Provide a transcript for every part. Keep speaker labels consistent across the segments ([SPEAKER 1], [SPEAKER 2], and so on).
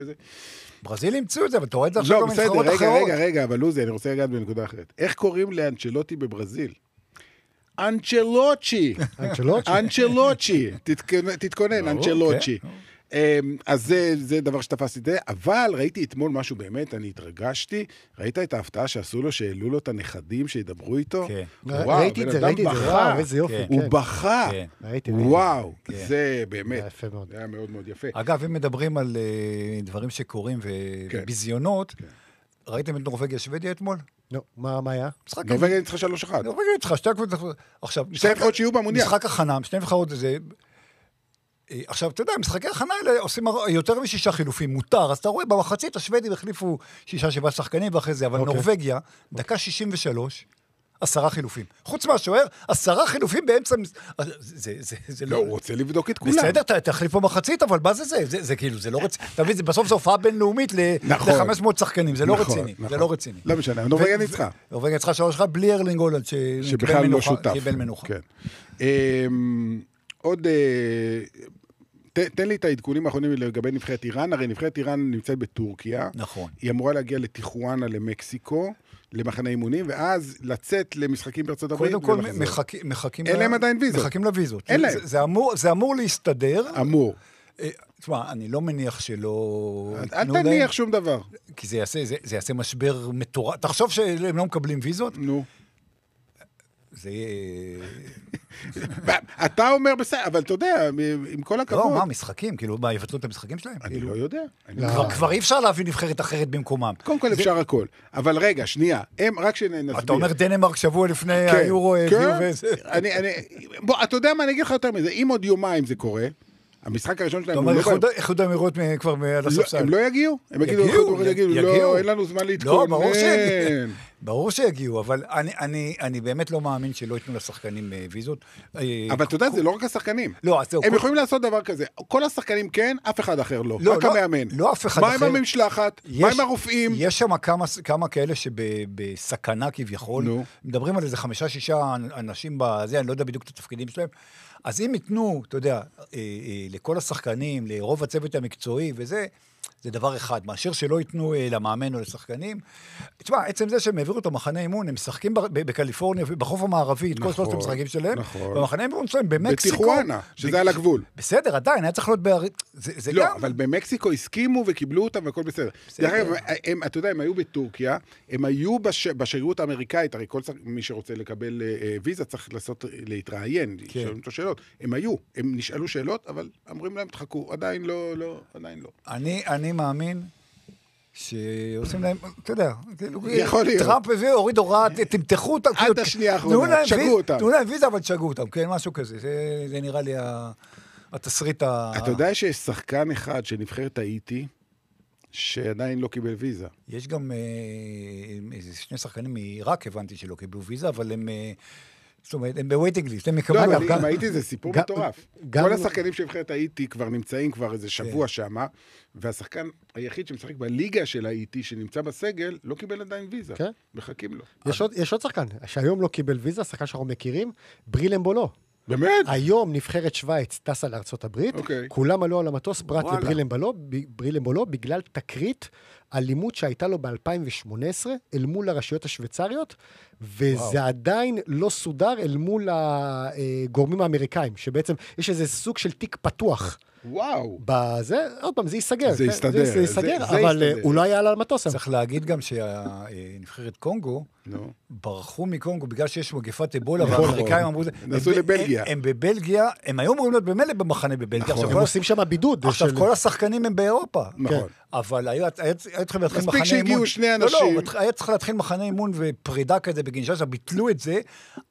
[SPEAKER 1] ברזיל ימצאו את זה, אבל אתה רואה את זה עכשיו במנבחרות אחרות.
[SPEAKER 2] רגע, אבל לוזי, אני רוצה לגעת בנקודה אחרת. איך קוראים לאנצ'לוטי בברזיל? אנצ'לוצ'י. תתכונן, אנצ'לוצ'י. אז זה דבר שתפסתי את זה, אבל ראיתי אתמול משהו באמת, אני התרגשתי, ראית את ההפתעה שעשו לו, שהעלו לו את הנכדים שידברו איתו?
[SPEAKER 3] ראיתי את זה, איזה יופי.
[SPEAKER 2] הוא בכה, וואו, זה באמת, זה היה מאוד מאוד יפה.
[SPEAKER 1] אגב, אם מדברים על דברים שקורים וביזיונות, ראיתם את נורווגיה שוודיה אתמול?
[SPEAKER 3] לא, מה היה?
[SPEAKER 2] נורווגיה ניצחה 3-1.
[SPEAKER 1] נורווגיה ניצחה,
[SPEAKER 2] שתי נבחרות שיהיו במונדיאל.
[SPEAKER 1] משחק הכנה, שתי נבחרות זה... עכשיו, אתה יודע, משחקי הכנה האלה עושים יותר מ6 חילופים, מותר, אז אתה רואה, במחצית השוודים החליפו 6-7 שחקנים ואחרי זה, אבל נורווגיה, דקה 63, 10 חילופים. חוץ מהשוער, 10 חילופים באמצע... זה
[SPEAKER 2] לא, הוא רוצה לבדוק את כולם.
[SPEAKER 1] בסדר, תחליף במחצית, אבל מה זה? זה כאילו, זה לא רציני. אתה מבין, בסוף זו הופעה בינלאומית ל-500 שחקנים, זה לא רציני. זה לא רציני.
[SPEAKER 2] לא משנה, נורווגיה ניצחה.
[SPEAKER 1] נורווגיה ניצחה 3-1 בלי ארלינג הולנד,
[SPEAKER 2] שבכלל לא שותף.
[SPEAKER 1] קיבל מנוחה.
[SPEAKER 2] עוד, תן לי את העדכונים האחרונים לגבי נבחרת איראן, הרי נבחרת איראן נמצאת בטורקיה,
[SPEAKER 1] נכון.
[SPEAKER 2] היא אמורה להגיע לטיחואנה, למקסיקו, למחנה אימונים, ואז לצאת למשחקים בארצות הברית.
[SPEAKER 1] קודם כל מחכים...
[SPEAKER 2] אין להם עדיין ויזות.
[SPEAKER 1] מחכים לויזות.
[SPEAKER 2] אין להם.
[SPEAKER 1] זה אמור להסתדר.
[SPEAKER 2] אמור.
[SPEAKER 1] תשמע, אני לא מניח שלא...
[SPEAKER 2] אל תניח שום דבר.
[SPEAKER 1] כי זה יעשה משבר מטורף. תחשוב שהם לא מקבלים ויזות?
[SPEAKER 2] נו.
[SPEAKER 1] זה יהיה...
[SPEAKER 2] אתה אומר בסדר, אבל אתה יודע, עם כל הכבוד...
[SPEAKER 1] לא, מה, משחקים? כאילו, מה, יבטלו את המשחקים שלהם?
[SPEAKER 2] אני לא יודע.
[SPEAKER 1] כבר אי אפשר להביא נבחרת אחרת במקומם.
[SPEAKER 2] קודם כל אפשר הכל. אבל רגע, שנייה, הם רק שנסביר.
[SPEAKER 1] אתה אומר דנמרק שבוע לפני היורו...
[SPEAKER 2] כן, בוא, אתה יודע מה, אני אגיד לך יותר מזה, אם עוד יומיים זה קורה, המשחק הראשון שלהם...
[SPEAKER 1] אתה אומר, איחוד האמירויות כבר מעל הספסל.
[SPEAKER 2] הם לא יגיעו? הם יגידו, לא, אין לנו זמן להתכונן.
[SPEAKER 1] לא, ברור שיגיעו, אבל אני באמת לא מאמין שלא ייתנו לשחקנים ויזות.
[SPEAKER 2] אבל אתה יודע, זה לא רק השחקנים. הם יכולים לעשות דבר כזה. כל השחקנים כן, אף אחד אחר לא. רק המאמן.
[SPEAKER 1] לא אף אחד אחר.
[SPEAKER 2] מה עם המשלחת? מה עם הרופאים?
[SPEAKER 1] יש שם כמה כאלה שבסכנה כביכול. מדברים על איזה 5-6 אנשים בזה, אני לא יודע בדיוק את התפקידים שלהם. אז אם ייתנו, אתה יודע, לכל השחקנים, לרוב הצוות המקצועי וזה, זה דבר אחד, מאשר שלא ייתנו למאמן או לשחקנים. תשמע, עצם זה שהם העבירו את המחנה אימון, הם משחקים בקליפורניה, בחוף המערבי, את כל שלושת המשחקים שלהם, במחנה אימון שלהם, במקסיקו.
[SPEAKER 2] בטיחואנה, שזה על הגבול.
[SPEAKER 1] בסדר, עדיין, היה צריך להיות זה
[SPEAKER 2] לא, אבל במקסיקו הסכימו וקיבלו אותם והכל בסדר. אתה יודע, הם היו בטורקיה, הם היו בשגרירות האמריקאית, הרי כל מי שרוצה לקבל ויזה צריך להתראיין, לשאול אותו שאלות. הם היו, הם נשאלו שאלות, אבל אמרים להם, תחכו, עדיין לא.
[SPEAKER 1] אני מאמין שעושים להם, אתה יודע,
[SPEAKER 2] יכול להיות.
[SPEAKER 1] טראמפ הביא, הוריד הוראה, תמתחו אותם.
[SPEAKER 2] עד השנייה האחרונה, שגעו אותם.
[SPEAKER 1] תנו להם ויזה, אבל שגעו אותם, כן, משהו כזה. זה נראה לי התסריט
[SPEAKER 2] אתה יודע שיש שחקן אחד שנבחרת האיטי, שעדיין לא קיבל ויזה.
[SPEAKER 1] יש גם שני שחקנים מעיראק, הבנתי שלא קיבלו ויזה, אבל הם... זאת אומרת, הם בווייטינג ליסט, הם מקבלים...
[SPEAKER 2] לא, אבל אם הייתי זה סיפור מטורף. כל השחקנים שנבחרת האיטי כבר נמצאים כבר איזה שבוע שמה, והשחקן היחיד שמשחק בליגה של האיטי, שנמצא בסגל, לא קיבל עדיין ויזה. מחכים לו.
[SPEAKER 3] יש עוד שחקן, שהיום לא קיבל ויזה, שחקן שאנחנו מכירים, בריל אמבולו.
[SPEAKER 2] באמת?
[SPEAKER 3] היום נבחרת שוויץ טסה לארצות הברית, כולם עלו על המטוס פרט לבריל אמבולו, בגלל תקרית אלימות שהייתה לו ב-2018 אל מול הרשויות השוויצריות, וזה עדיין לא סודר אל מול הגורמים האמריקאים, שבעצם יש איזה סוג של תיק פתוח.
[SPEAKER 2] וואו.
[SPEAKER 3] בזה, עוד פעם, זה ייסגר.
[SPEAKER 2] זה יסתדר.
[SPEAKER 3] אבל הוא לא היה על המטוס.
[SPEAKER 1] צריך להגיד גם שהנבחרת קונגו, ברחו מקונגו בגלל שיש מגפת אבולה, והאמריקאים אמרו זה.
[SPEAKER 2] נסעו לבלגיה.
[SPEAKER 1] הם בבלגיה, הם היו אמורים להיות במלא במחנה בבלגיה.
[SPEAKER 3] הם עושים שם בידוד.
[SPEAKER 1] עכשיו כל השחקנים הם באירופה.
[SPEAKER 2] נכון.
[SPEAKER 1] אבל היה צריך להתחיל מחנה אימון.
[SPEAKER 2] מספיק שהגיעו שני אנשים.
[SPEAKER 1] לא, היה צריך להתחיל מחנה אימון ופרידה כזה בגינשאסה, ביטלו את זה.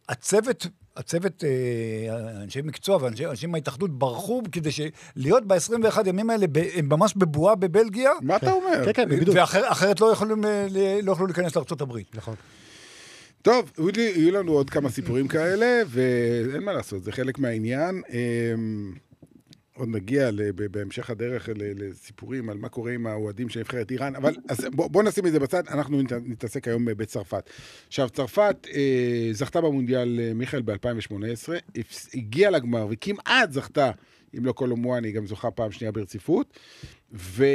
[SPEAKER 1] הצוות, אנשי מקצוע ואנשים מההתאחדות ברחו כדי להיות ב-21 ימים האלה, הם ממש בבועה בבלגיה.
[SPEAKER 2] מה אתה אומר?
[SPEAKER 3] כן, בבידוד.
[SPEAKER 1] ואחרת לא יכלו להיכנס לארצות הברית.
[SPEAKER 3] נכון.
[SPEAKER 2] טוב, יהיו לנו עוד כמה סיפורים כאלה, ואין מה לעשות, זה חלק מהעניין. עוד נגיע בהמשך הדרך לסיפורים על מה קורה עם האוהדים של נבחרת איראן, אבל בוא נשים את זה בצד, אנחנו נתעסק היום בצרפת. עכשיו, צרפת זכתה במונדיאל מיכאל ב-2018, הגיעה לגמר וכמעט זכתה, אם לא קולומואני, היא גם זוכה פעם שנייה ברציפות,